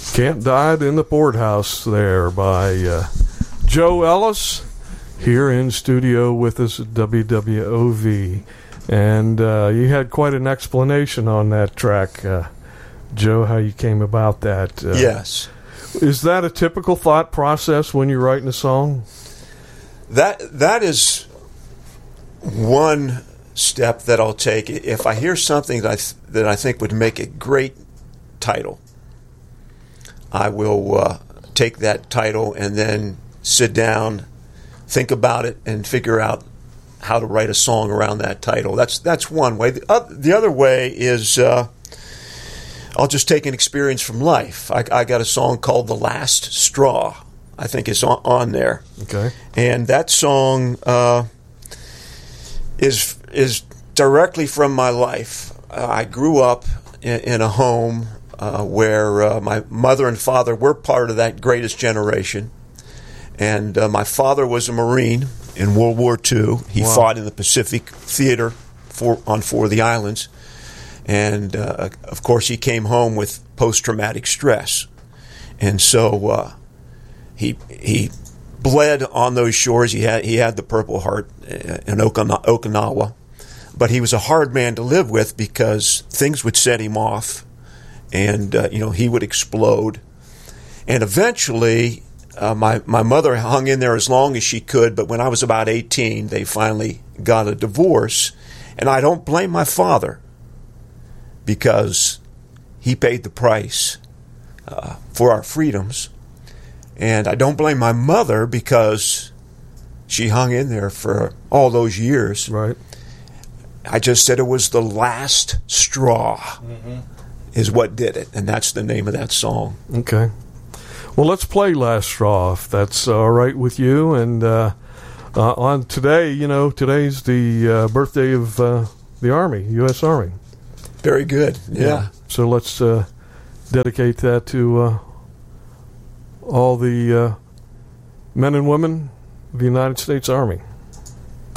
Camp Died in the Poorhouse there by Joe Ellis here in studio with us at WWOV. And you had quite an explanation on that track, Joe, how you came about that. Yes. Is that a typical thought process when you're writing a song? That is one step that I'll take. If I hear something that I think would make a great title, I will take that title and then sit down, think about it, and figure out how to write a song around that title. That's one way. The other way is I'll just take an experience from life. I got a song called "The Last Straw." I think it's on there. Okay. And that song is directly from my life. I grew up in a home where my mother and father were part of that greatest generation. And my father was a Marine in World War II. He fought in the Pacific Theater on four of the islands. And, of course, he came home with post-traumatic stress. And so he bled on those shores. He had the Purple Heart in Okinawa. But he was a hard man to live with because things would set him off. And, he would explode. And eventually, my mother hung in there as long as she could, but when I was about 18, they finally got a divorce. And I don't blame my father because he paid the price for our freedoms. And I don't blame my mother because she hung in there for all those years. Right. I just said it was the last straw. Is what did it, and that's the name of that song. Okay. Well, let's play Last Straw, if that's all right with you. And on today, today's the birthday of the Army, U.S. Army. Very good, yeah. So let's dedicate that to all the men and women of the United States Army.